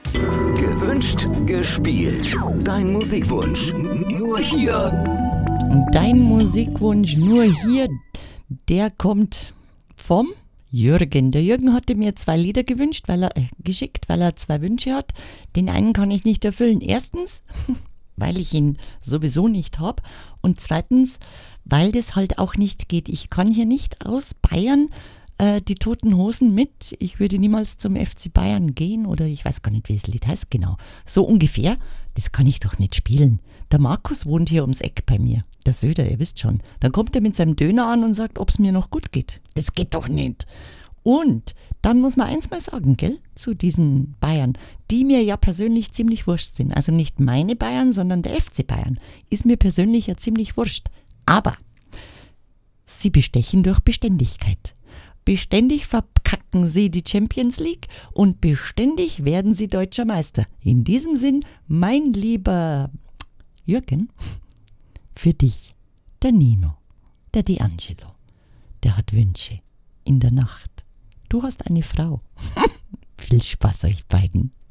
Gewünscht, gespielt. Dein Musikwunsch. Nur hier. Dein Musikwunsch nur hier, der kommt vom Jürgen. Der Jürgen hatte mir 2 Lieder geschickt, weil er 2 Wünsche hat. Den einen kann ich nicht erfüllen. Erstens, weil ich ihn sowieso nicht habe. Und zweitens, weil das halt auch nicht geht. Ich kann hier nicht aus Bayern die Toten Hosen mit. Ich würde niemals zum FC Bayern gehen oder ich weiß gar nicht, wie das Lied heißt genau. So ungefähr, das kann ich doch nicht spielen. Der Markus wohnt hier ums Eck bei mir. Der Söder, ihr wisst schon. Dann kommt er mit seinem Döner an und sagt, ob es mir noch gut geht. Das geht doch nicht. Und dann muss man eins mal sagen, gell, zu diesen Bayern, die mir ja persönlich ziemlich wurscht sind. Also nicht meine Bayern, sondern der FC Bayern. Ist mir persönlich ja ziemlich wurscht. Aber sie bestechen durch Beständigkeit. Beständig verkacken sie die Champions League und beständig werden sie deutscher Meister. In diesem Sinn, mein lieber Jürgen, für dich, der Nino, der D'Angelo, der hat Wünsche in der Nacht. Du hast eine Frau. Viel Spaß euch beiden.